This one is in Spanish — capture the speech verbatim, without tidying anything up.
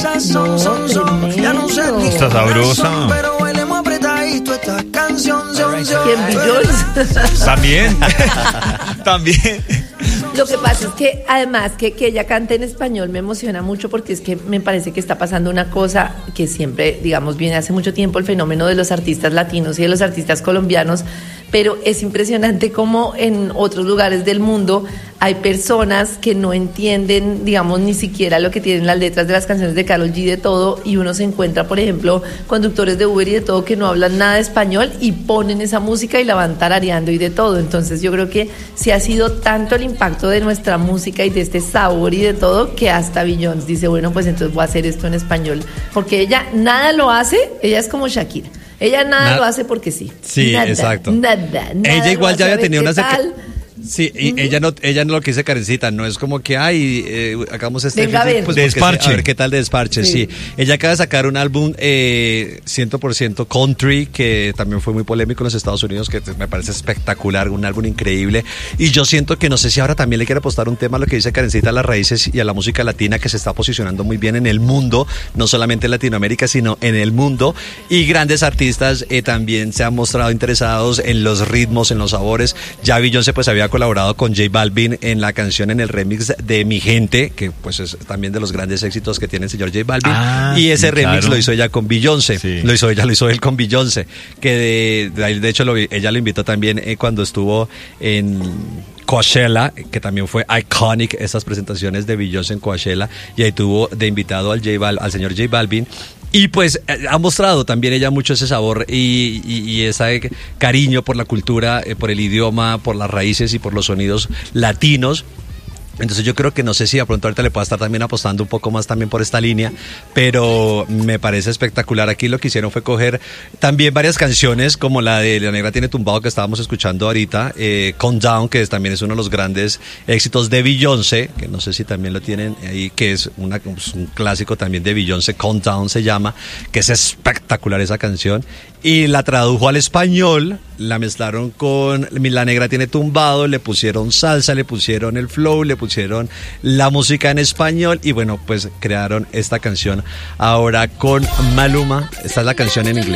No, tremendo. Está sabrosa. ¿Quién, Beyoncé? También. También. Lo que pasa es que además que, que ella cante en español me emociona mucho porque es que me parece que está pasando una cosa que siempre, digamos, viene hace mucho tiempo, el fenómeno de los artistas latinos y de los artistas colombianos, pero es impresionante cómo en otros lugares del mundo hay personas que no entienden, digamos, ni siquiera lo que tienen las letras de las canciones de Karol G, de todo, y uno se encuentra, por ejemplo, conductores de Uber y de todo que no hablan nada de español y ponen esa música y la van tarareando y de todo. Entonces yo creo que sí ha sido tanto el impacto de nuestra música y de este sabor y de todo que hasta Beyoncé dice, bueno, pues entonces voy a hacer esto en español, porque ella nada lo hace, ella es como Shakira. Ella nada Na- lo hace porque sí. Sí, nada, exacto. Nada, nada. Ella igual ya había tenido una seca. Sí, y uh-huh. ella no ella no lo que dice Karencita, no es como que, ay, eh, hagamos este... Venga, a ver. Pues, de desparche. Sí, a ver qué tal de desparche, sí. sí. Ella acaba de sacar un álbum eh, cien por ciento country, que también fue muy polémico en los Estados Unidos, que me parece espectacular, un álbum increíble. Y yo siento que no sé si ahora también le quiere apostar un tema a lo que dice Karencita, a las raíces y a la música latina, que se está posicionando muy bien en el mundo, no solamente en Latinoamérica, sino en el mundo. Y grandes artistas eh, también se han mostrado interesados en los ritmos, en los sabores. Ya Beyoncé pues había colaborado con J Balvin en la canción, en el remix de Mi Gente, que pues es también de los grandes éxitos que tiene el señor J Balvin, ah, y ese sí, remix claro. lo hizo ella con Beyoncé, sí. lo hizo ella, lo hizo él con Beyoncé, que de, de, de hecho lo, ella lo invitó también eh, cuando estuvo en Coachella, que también fue iconic estas presentaciones de Beyoncé en Coachella, y ahí tuvo de invitado al, J Bal, al señor J Balvin. Y pues ha mostrado también ella mucho ese sabor y, y, y ese cariño por la cultura, eh, por el idioma, por las raíces y por los sonidos latinos. Entonces yo creo que no sé si de pronto ahorita le pueda estar también apostando un poco más también por esta línea, pero me parece espectacular. Aquí lo que hicieron fue coger también varias canciones, como la de La Negra Tiene Tumbado que estábamos escuchando ahorita, eh, Calm Down, que es, también es uno de los grandes éxitos de Beyoncé, que no sé si también lo tienen ahí, que es una, pues, un clásico también de Beyoncé, Calm Down se llama, que es espectacular esa canción, y la tradujo al español, la mezclaron con La Negra Tiene Tumbado, le pusieron salsa, le pusieron el flow, le pusieron la música en español y bueno, pues crearon esta canción ahora con Maluma. Esta es la canción en inglés.